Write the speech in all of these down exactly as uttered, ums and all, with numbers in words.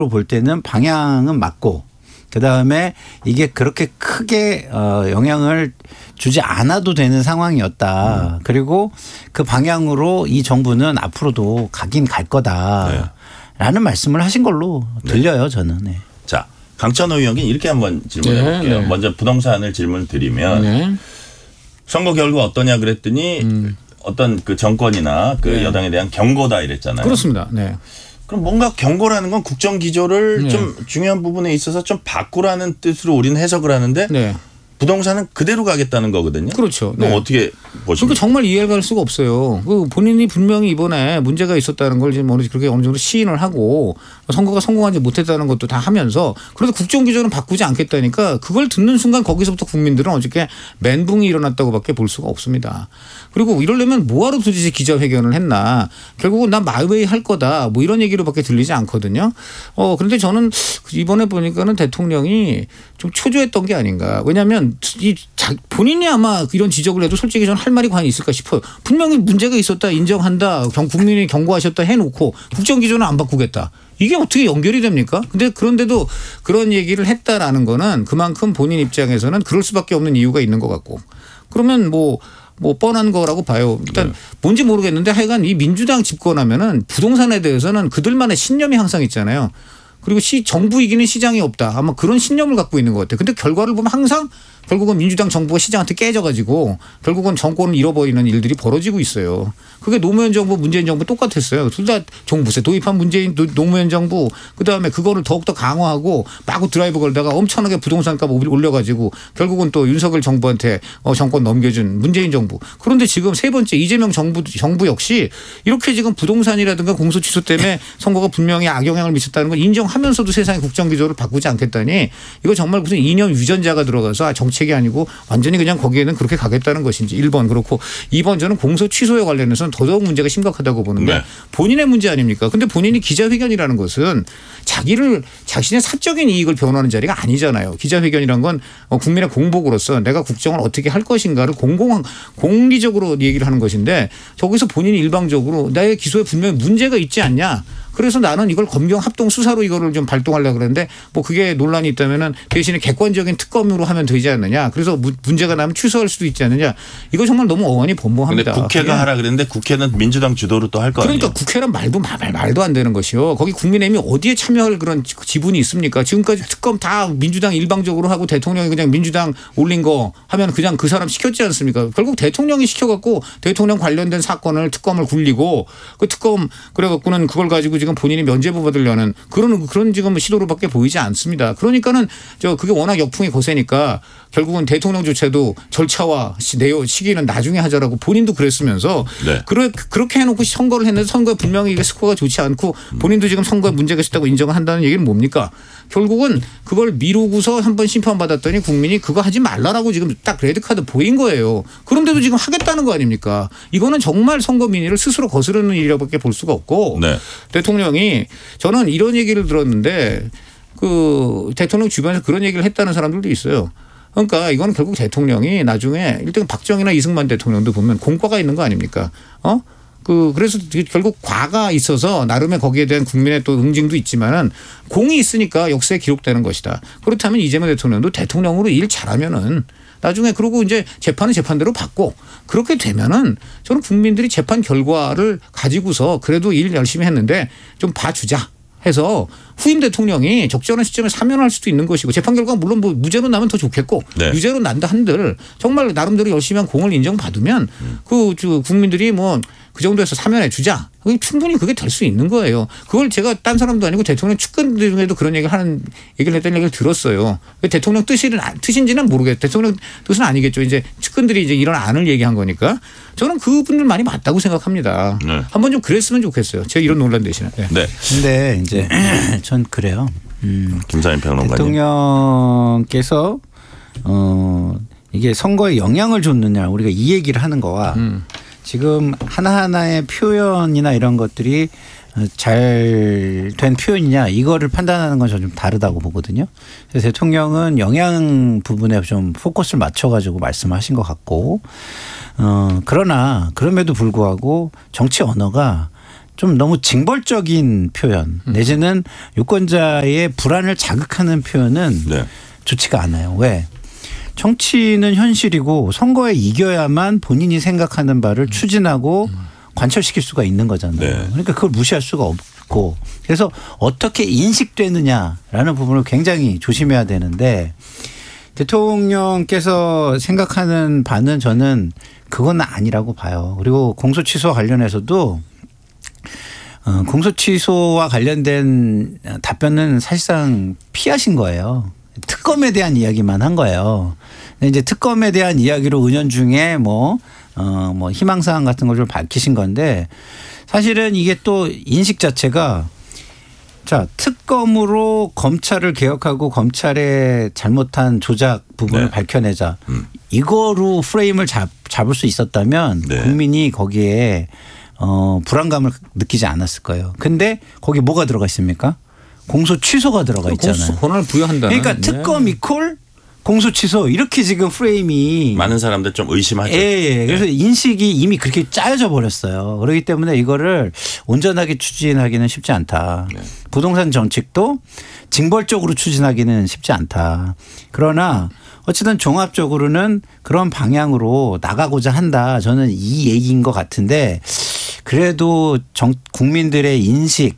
볼 때는 방향은 맞고 그다음에 이게 그렇게 크게 어 영향을 주지 않아도 되는 상황이었다. 음. 그리고 그 방향으로 이 정부는 앞으로도 가긴 갈 거다라는 네. 말씀을 하신 걸로 들려요. 네. 저는. 네. 자, 강찬호 의원님 이렇게 한번 질문해 볼게요. 네. 먼저 부동산을 질문 드리면 네. 선거 결과 어떠냐 그랬더니 음. 어떤 그 정권이나 그 네. 여당에 대한 경고다 이랬잖아요. 그렇습니다. 네. 그럼 뭔가 경고라는 건 국정 기조를 네. 좀 중요한 부분에 있어서 좀 바꾸라는 뜻으로 우리는 해석을 하는데 네. 부동산은 그대로 가겠다는 거거든요. 그렇죠. 그럼 네. 어떻게 보십니까? 그러니까 정말 이해가 갈 수가 없어요. 그 본인이 분명히 이번에 문제가 있었다는 걸 지금 그렇게 어느 정도 시인을 하고 선거가 성공하지 못했다는 것도 다 하면서 그래도 국정 기조는 바꾸지 않겠다니까 그걸 듣는 순간 거기서부터 국민들은 어저께 멘붕이 일어났다고밖에 볼 수가 없습니다. 그리고 이러려면 뭐하러 도대체 기자회견을 했나. 결국은 난 마이웨이 할 거다. 뭐 이런 얘기로밖에 들리지 않거든요. 어 그런데 저는 이번에 보니까는 대통령이 좀 초조했던 게 아닌가. 왜냐하면 이 본인이 아마 이런 지적을 해도 솔직히 저는 할 말이 과연 있을까 싶어요. 분명히 문제가 있었다 인정한다. 국민이 경고하셨다 해놓고 국정기조는 안 바꾸겠다. 이게 어떻게 연결이 됩니까? 근데 그런데도 그런 얘기를 했다라는 거는 그만큼 본인 입장에서는 그럴 수밖에 없는 이유가 있는 것 같고. 그러면 뭐 뭐 뻔한 거라고 봐요. 일단 네. 뭔지 모르겠는데 하여간 이 민주당 집권하면은 부동산에 대해서는 그들만의 신념이 항상 있잖아요. 그리고 시 정부 이기는 시장이 없다. 아마 그런 신념을 갖고 있는 것 같아요. 근데 결과를 보면 항상 결국은 민주당 정부가 시장한테 깨져가지고 결국은 정권을 잃어버리는 일들이 벌어지고 있어요. 그게 노무현 정부 문재인 정부 똑같았어요. 둘 다 종부세 도입한 문재인 노무현 정부 그다음에 그거를 더욱더 강화하고 마구 드라이브 걸다가 엄청나게 부동산값 올려가지고 결국은 또 윤석열 정부한테 정권 넘겨준 문재인 정부. 그런데 지금 세 번째 이재명 정부, 정부 역시 이렇게 지금 부동산이라든가 공소 취소 때문에 선거가 분명히 악영향을 미쳤다는 걸 인정하면서도 세상의 국정기조를 바꾸지 않겠다니 이거 정말 무슨 이념 유전자가 들어가서 정책이 아니고 완전히 그냥 거기에는 그렇게 가겠다는 것인지 일 번 그렇고 이 번 저는 공소 취소에 관련해서는 더더욱 문제가 심각하다고 보는데 네. 본인의 문제 아닙니까? 근데 본인이 기자회견이라는 것은 자기를 자신의 사적인 이익을 변호하는 자리가 아니잖아요. 기자회견이란 건 국민의 공복으로서 내가 국정을 어떻게 할 것인가를 공공한 공리적으로 얘기를 하는 것인데 저기서 본인이 일방적으로 나의 기소에 분명히 문제가 있지 않냐. 그래서 나는 이걸 검경 합동 수사로 이거를 좀 발동하려고 그랬는데 뭐 그게 논란이 있다면은 대신에 객관적인 특검으로 하면 되지 않느냐. 그래서 문제가 나면 취소할 수도 있지 않느냐. 이거 정말 너무 어원이 번번합니다. 그런데 국회가 예. 하라 그랬는데 국회는 민주당 주도로 또 할 거 아니에요. 그러니까 국회란 말도 말, 말도 안 되는 것이요. 거기 국민의힘이 어디에 참여할 그런 지분이 있습니까? 지금까지 특검 다 민주당 일방적으로 하고 대통령이 그냥 민주당 올린 거 하면 그냥 그 사람 시켰지 않습니까? 결국 대통령이 시켜갖고 대통령 관련된 사건을 특검을 굴리고 그 특검 그래갖고는 그걸 가지고 지금 본인이 면죄부 받으려는 그런 그런 지금 시도로밖에 보이지 않습니다. 그러니까는 저 그게 워낙 역풍이 거세니까 결국은 대통령조차도 절차와 내용 시기는 나중에 하자라고 본인도 그랬으면서 네. 그래, 그렇게 해놓고 선거를 했는데 선거에 분명히 이게 스코어가 좋지 않고 본인도 지금 선거에 문제가 있었다고 인정을 한다는 얘기는 뭡니까? 결국은 그걸 미루고서 한번 심판받았더니 국민이 그거 하지 말라라고 지금 딱 레드카드 보인 거예요. 그런데도 지금 하겠다는 거 아닙니까? 이거는 정말 선거 민의를 스스로 거스르는 일이라고밖에 볼 수가 없고 네. 대통령이 저는 이런 얘기를 들었는데 그 대통령 주변에서 그런 얘기를 했다는 사람들도 있어요. 그러니까 이건 결국 대통령이 나중에 일단 박정희나 이승만 대통령도 보면 공과가 있는 거 아닙니까? 어? 그 그래서 결국 과가 있어서 나름의 거기에 대한 국민의 또 응징도 있지만은 공이 있으니까 역사에 기록되는 것이다. 그렇다면 이재명 대통령도 대통령으로 일 잘하면은 나중에 그러고 이제 재판은 재판대로 받고 그렇게 되면은 저는 국민들이 재판 결과를 가지고서 그래도 일 열심히 했는데 좀 봐주자. 해서 후임 대통령이 적절한 시점에 사면할 수도 있는 것이고 재판 결과가 물론 뭐 무죄로 나면 더 좋겠고 네. 유죄로 난다 한들 정말 나름대로 열심히 한 공을 인정받으면 음. 그 국민들이 뭐 그 정도에서 사면해 주자. 충분히 그게 될 수 있는 거예요. 그걸 제가 딴 사람도 아니고 대통령 측근 중에도 그런 얘기를 하는 얘기를 했다는 얘기를 들었어요. 대통령 뜻이는 뜻인지는 모르겠어요. 대통령 뜻은 아니겠죠. 이제 측근들이 이제 이런 안을 얘기한 거니까 저는 그분들 말이 맞다고 생각합니다. 네. 한번 좀 그랬으면 좋겠어요. 제가 이런 논란 대신에. 네. 네. 근데 이제 전 그래요. 음, 김상인 평론가님. 대통령께서 어, 이게 선거에 영향을 줬느냐 우리가 이 얘기를 하는 거와 음. 지금 하나하나의 표현이나 이런 것들이 잘 된 표현이냐 이거를 판단하는 건 좀 다르다고 보거든요. 그래서 대통령은 영양 부분에 좀 포커스를 맞춰가지고 말씀하신 것 같고 어, 그러나 그럼에도 불구하고 정치 언어가 좀 너무 징벌적인 표현 내지는 유권자의 불안을 자극하는 표현은 네. 좋지가 않아요. 왜? 정치는 현실이고 선거에 이겨야만 본인이 생각하는 바를 추진하고 관철시킬 수가 있는 거잖아요. 네. 그러니까 그걸 무시할 수가 없고 그래서 어떻게 인식되느냐라는 부분을 굉장히 조심해야 되는데 대통령께서 생각하는 바는 저는 그건 아니라고 봐요. 그리고 공소 취소와 관련해서도 어, 공소 취소와 관련된 답변은 사실상 피하신 거예요. 특검에 대한 이야기만 한 거예요. 근데 이제 특검에 대한 이야기로 은연중에 뭐, 어, 뭐 희망사항 같은 걸 좀 밝히신 건데 사실은 이게 또 인식 자체가 자, 특검으로 검찰을 개혁하고 검찰의 잘못한 조작 부분을 네. 밝혀내자. 음. 이거로 프레임을 잡, 잡을 수 있었다면 네. 국민이 거기에 어, 불안감을 느끼지 않았을 거예요. 근데 거기 뭐가 들어가 있습니까? 공소 취소가 들어가 있잖아요. 공소 권한을 부여한다는. 그러니까 특검 네. 이퀄 공소 취소 이렇게 지금 프레임이 많은 사람들 좀 의심하죠. 예, 예. 그래서 네. 인식이 이미 그렇게 짜여져 버렸어요. 그렇기 때문에 이거를 온전하게 추진하기는 쉽지 않다. 네. 부동산 정책도 징벌적으로 추진하기는 쉽지 않다. 그러나 어쨌든 종합적으로는 그런 방향으로 나가고자 한다. 저는 이 얘기인 것 같은데 그래도 정, 국민들의 인식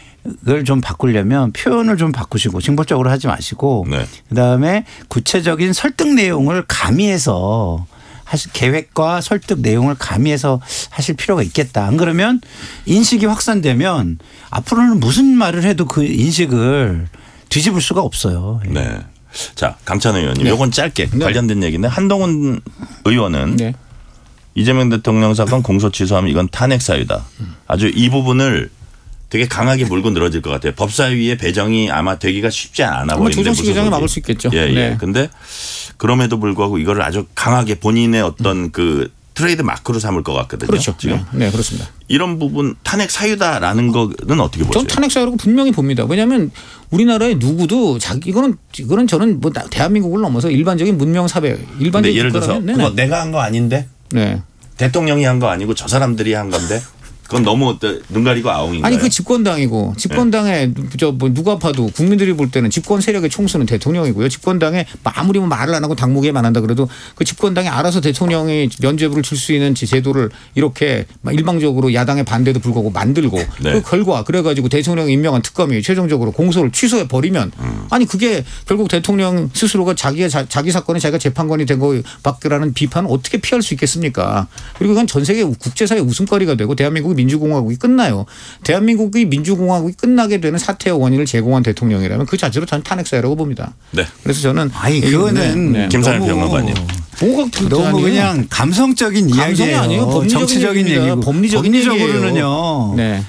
을 좀 바꾸려면 표현을 좀 바꾸시고 징벌적으로 하지 마시고 네. 그다음에 구체적인 설득 내용을 가미해서 하실 계획과 설득 내용을 가미해서 하실 필요가 있겠다. 안 그러면 인식이 확산되면 앞으로는 무슨 말을 해도 그 인식을 뒤집을 수가 없어요. 네. 자, 강찬 의원님 네. 요건 짧게 네. 관련된 얘기인데 한동훈 의원은 네. 이재명 대통령 사건 공소 취소하면 이건 탄핵 사유다. 아주 이 부분을 되게 강하게 물고 늘어질 것 같아요. 법사위의 배정이 아마 되기가 쉽지 않아 보이는데. 조정식 의장이 막을 수 있겠죠. 예, 예. 네. 근데 그럼에도 불구하고 이거를 아주 강하게 본인의 어떤 그 트레이드 마크로 삼을 것 같거든요. 그렇죠. 지금. 네, 네 그렇습니다. 이런 부분 탄핵 사유다라는 거는 어떻게 보세요? 전 탄핵 사유라고 분명히 봅니다. 왜냐하면 우리나라의 누구도 자기 이거는 이거는 저는 뭐 대한민국을 넘어서 일반적인 문명 사회 일반적인 예를 들어서 그거 내가 한 거 아닌데. 네. 대통령이 한 거 아니고 저 사람들이 한 건데. 그건 너무 눈 가리고 아웅인가요? 아니 그 집권당이고 집권당에 네. 저 뭐 누가 봐도 국민들이 볼 때는 집권 세력의 총수는 대통령이고요. 집권당에 아무리 뭐 말을 안 하고 당무기에만 한다 그래도 그 집권당이 알아서 대통령이 면죄부를 줄 수 있는 제도를 이렇게 일방적으로 야당의 반대도 불구하고 만들고 네. 그 결과 그래가지고 대통령이 임명한 특검이 최종적으로 공소를 취소해 버리면 음. 아니 그게 결국 대통령 스스로가 자기의 자, 자기 사건이 자기가 재판관이 된 거밖에라는 비판을 어떻게 피할 수 있겠습니까? 그리고 그건 전 세계 국제사회 웃음거리가 되고 대한민국이 민주공화국이 끝나요. 대한민국이 민주공화국이 끝나게 되는 사태의 원인을 제공한 대통령이라면 그 자체로 저는 탄핵사유라고 봅니다. 네. 그래서 저는 아니 그거는 네. 김상현 평론가님. 뭐가 너무 그냥 감성적인 감성이 이야기예요. 아니에요. 법리적인 정치적인 얘기입니다. 얘기고 법리적인 법리적으로는요. 네.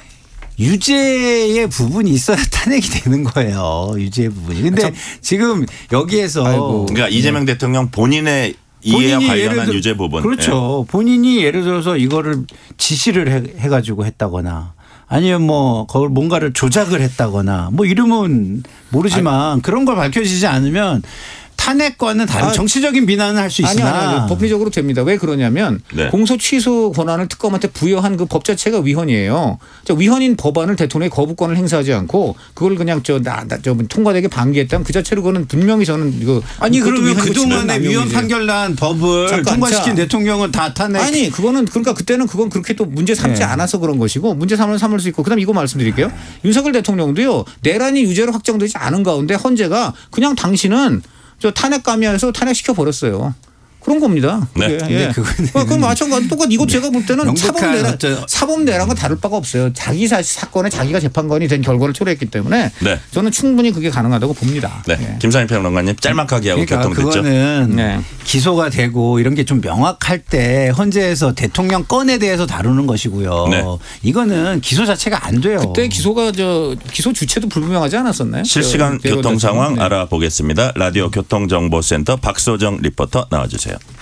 유죄의 부분이 있어야 탄핵이 되는 거예요. 유죄의 부분이. 근데 아, 지금 여기에서 아이고. 그러니까 이재명 대통령 본인의 이해와 관련한 들어, 유죄 부분. 그렇죠. 예. 본인이 예를 들어서 이거를 지시를 해, 해가지고 했다거나 아니면 뭐 그걸 뭔가를 조작을 했다거나 뭐 이름은 모르지만 아니. 그런 걸 밝혀지지 않으면 탄핵과는 다른 아, 정치적인 비난을 할 수 있으나 아니, 아니, 아니, 법리적으로 됩니다. 왜 그러냐면 네. 공소 취소 권한을 특검한테 부여한 그 법 자체가 위헌이에요. 위헌인 법안을 대통령이 거부권을 행사하지 않고 그걸 그냥 저, 나, 나, 저 통과되게 방기했다면 그 자체로 그거는 분명히 저는 이거 아니 그러면 그동안에 위헌 판결 난 법을 잠깐, 통과시킨 자. 대통령은 다 탄핵 아니 그거는 그러니까 그때는 그건 그렇게 또 문제 삼지 네. 않아서 그런 것이고 문제 삼을 삼을 수 있고 그다음 이거 말씀드릴게요. 네. 윤석열 대통령도요 내란이 유죄로 확정되지 않은 가운데 헌재가 그냥 당신은 저 탄핵 감면해서 탄핵시켜 버렸어요. 그런 겁니다. 네. 예. 예. 그건 마찬가지. 똑같 이거 제가 볼 때는 사법 내란, 사법 내란과 다를 바가 없어요. 자기 사, 사건에 자기가 재판관이 된 결과를 초래했기 때문에 네. 저는 충분히 그게 가능하다고 봅니다. 네. 예. 김상현 평론가님 짤막하게 하고 그러니까 교통됐죠. 그거는 네. 기소가 되고 이런 게 좀 명확할 때 헌재에서 대통령 건에 대해서 다루는 것이고요. 네. 이거는 기소 자체가 안 돼요. 그때 기소가 저 기소 주체도 불분명하지 않았었나요? 실시간 교통 상황 네. 알아보겠습니다. 라디오 교통정보센터 박소정 리포터 나와주세요.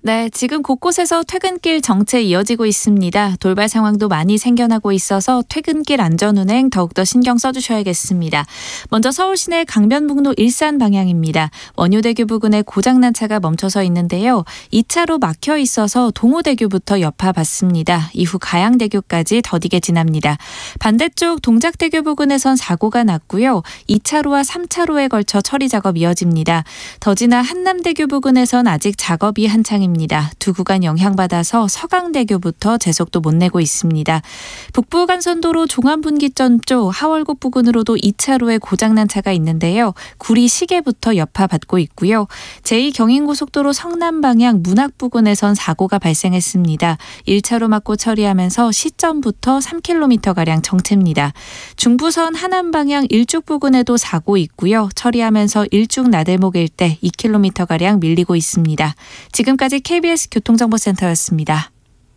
네, 지금 곳곳에서 퇴근길 정체 이어지고 있습니다. 돌발 상황도 많이 생겨나고 있어서 퇴근길 안전운행 더욱더 신경 써주셔야겠습니다. 먼저 서울 시내 강변북로 일산 방향입니다. 원효대교 부근에 고장난 차가 멈춰서 있는데요. 이 차로 막혀 있어서 동호대교부터 여파 받습니다. 이후 가양대교까지 더디게 지납니다. 반대쪽 동작대교 부근에선 사고가 났고요. 이 차로와 삼 차로에 걸쳐 처리 작업 이어집니다. 더 지나 한남대교 부근에선 아직 작업이 한창입니다. 두 구간 영향받아서 서강대교부터 제속도 못 내고 있습니다. 북부간선도로 종암분기점 쪽 하월곡 부근으로도 이 차로에 고장난 차가 있는데요. 구리 시계부터 여파받고 있고요. 제이 경인고속도로 성남 방향 문학 부근에선 사고가 발생했습니다. 일 차로 막고 처리하면서 시점부터 삼 킬로미터가량 정체입니다. 중부선 하남 방향 일죽 부근에도 사고 있고요. 처리하면서 일죽 나들목 일대 이 킬로미터가량 밀리고 있습니다. 지금까지 케이비에스 교통정보센터였습니다.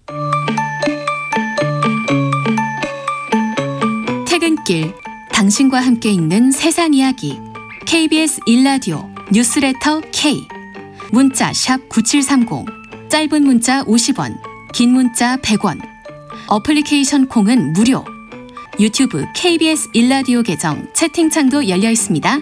퇴근길, 당신과 함께 읽는 세상 이야기. 케이비에스 일 라디오 뉴스레터 K. 문자 샵 구칠삼공, 짧은 문자 오십 원, 긴 문자 백 원. 어플리케이션 콩은 무료. 유튜브 케이비에스 일 라디오 계정 채팅창도 열려 있습니다.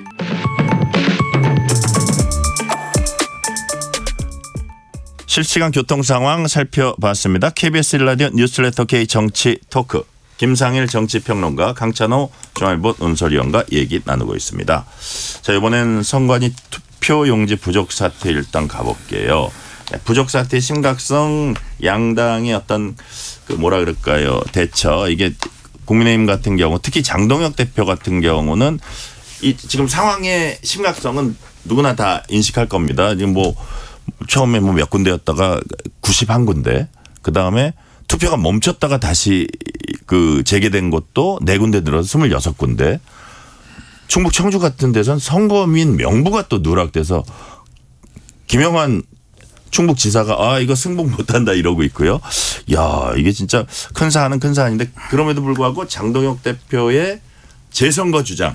실시간 교통 상황 살펴봤습니다. 케이비에스 일 라디오 뉴스레터 K 정치 토크. 김상일 정치평론가, 강찬호 중앙일보 논설위원과 얘기 나누고 있습니다. 자, 이번엔 선관위 투표용지 부족 사태 일단 가볼게요. 부족 사태의 심각성, 양당의 어떤 그 뭐라 그럴까요, 대처. 이게 국민의힘 같은 경우, 특히 장동혁 대표 같은 경우는 이 지금 상황의 심각성은 누구나 다 인식할 겁니다. 지금 뭐 처음에 뭐 몇 군데였다가 구십일 군데, 그 다음에 투표가 멈췄다가 다시 그 재개된 곳도 네 군데 들어서 스물여섯 군데. 충북 청주 같은 데선 선거민 명부가 또 누락돼서 김영환 충북지사가 아 이거 승복 못한다 이러고 있고요. 야, 이게 진짜 큰 사안은 큰 사안인데, 그럼에도 불구하고 장동혁 대표의 재선거 주장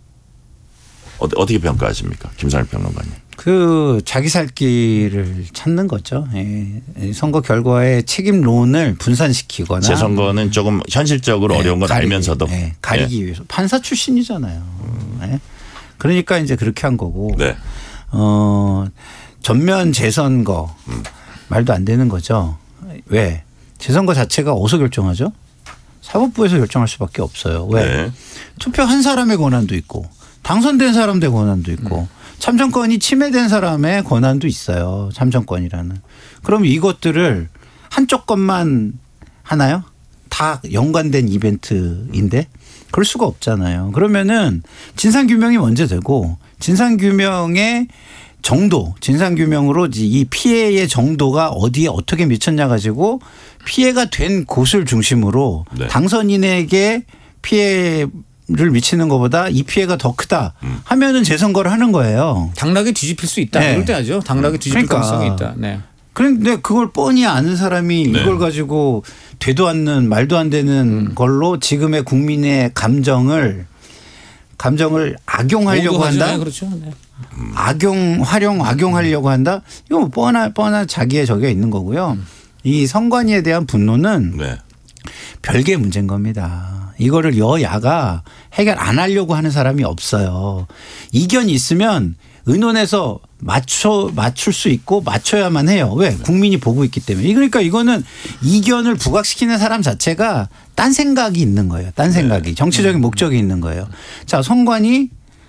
어떻게 평가하십니까, 김상일 평론가님? 그 자기 살 길을 찾는 거죠. 예. 선거 결과의 책임론을 분산시키거나. 재선거는 조금 현실적으로 네, 어려운 건 가리기, 알면서도. 네, 가리기 네. 위해서. 판사 출신이잖아요. 음. 네. 그러니까 이제 그렇게 한 거고. 네. 어, 전면 재선거 음. 말도 안 되는 거죠. 왜? 재선거 자체가 어디서 결정하죠? 사법부에서 결정할 수밖에 없어요. 왜? 네. 투표한 사람의 권한도 있고, 당선된 사람들의 권한도 있고, 음. 참정권이 침해된 사람의 권한도 있어요. 참정권이라는. 그럼 이것들을 한쪽 것만 하나요? 다 연관된 이벤트인데 그럴 수가 없잖아요. 그러면은 진상규명이 먼저 되고, 진상규명의 정도, 진상규명으로 이 피해의 정도가 어디에 어떻게 미쳤냐 가지고 피해가 된 곳을 중심으로 네. 당선인에게 피해 를 미치는 것보다 이 피해가 더 크다 하면은 재선거를 하는 거예요. 당락에 뒤집힐 수 있다. 네. 그럴 때 하죠. 당락에 뒤집힐 그러니까. 가능성이 있다. 네. 그런데 그걸 뻔히 아는 사람이 네. 이걸 가지고 되도 않는 말도 안 되는 음. 걸로 지금의 국민의 감정을 감정을 악용하려고 한다. 그렇죠. 네. 악용, 활용, 악용하려고 한다. 이거 뭐 뻔한 뻔한 자기의 저게 있는 거고요. 음. 이 선관위에 대한 분노는 네. 별개의 문제인 겁니다. 이거를 여야가 해결 안 하려고 하는 사람이 없어요. 이견이 있으면 의논해서 맞춰, 맞출 수 있고 맞춰야만 해요. 왜? 국민이 보고 있기 때문에. 그러니까 이거는 이견을 부각시키는 사람 자체가 딴 생각이 있는 거예요. 딴 생각이. 정치적인 목적이 있는 거예요. 자, 선관위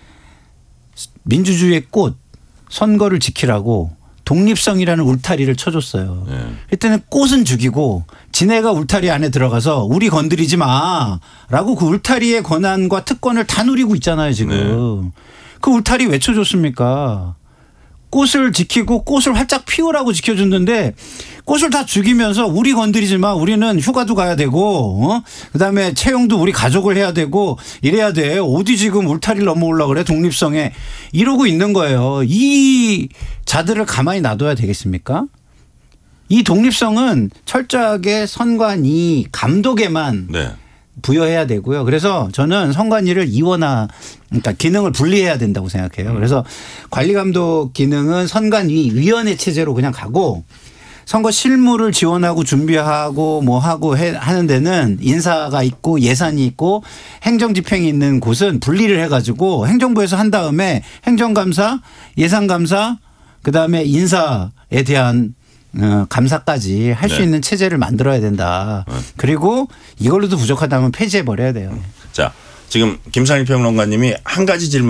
민주주의의 꽃, 선거를 지키라고 독립성이라는 울타리를 쳐줬어요. 네. 그때는 꽃은 죽이고 지네가 울타리 안에 들어가서 우리 건드리지 마라고 그 울타리의 권한과 특권을 다 누리고 있잖아요 지금. 네. 그 울타리 왜 쳐줬습니까? 꽃을 지키고 꽃을 활짝 피우라고 지켜줬는데 꽃을 다 죽이면서 우리 건드리지 마. 우리는 휴가도 가야 되고 어? 그다음에 채용도 우리 가족을 해야 되고 이래야 돼. 어디 지금 울타리를 넘어오려고 그래 독립성에. 이러고 있는 거예요. 이 자들을 가만히 놔둬야 되겠습니까? 이 독립성은 철저하게 선관위 감독에만 네. 부여해야 되고요. 그래서 저는 선관위를 이원화, 그러니까 기능을 분리해야 된다고 생각해요. 그래서 관리감독 기능은 선관위 위원회 체제로 그냥 가고 선거 실무를 지원하고 준비하고 뭐 하고 해, 하는 데는 인사가 있고 예산이 있고 행정집행이 있는 곳은 분리를 해가지고 행정부에서 한 다음에 행정감사, 예산감사, 그다음에 인사에 대한 어, 감사까지 할 수 네. 있는 체제를 만들어야 된다. 네. 그리고 이걸로도 부족하다면 폐지해 버려야 돼요. 자, 지금 김상일 평론가님이 한 가지 질문